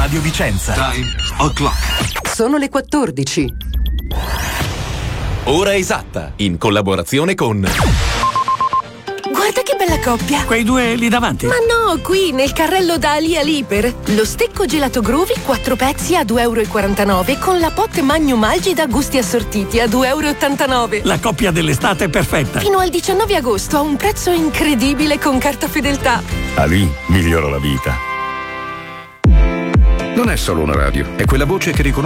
Radio Vicenza. Time o'clock. Sono le 14. Ora esatta, in collaborazione con... Guarda che bella coppia! Quei due lì davanti? Ma no, qui nel carrello da Ali Aliper. Lo stecco gelato Groovy 4 pezzi a 2,49 € con la pot Magnum Algida gusti assortiti a 2,89 €. La coppia dell'estate è perfetta. Fino al 19 agosto a un prezzo incredibile con carta fedeltà. Ali migliora la vita. Non è solo una radio, è quella voce che riconosce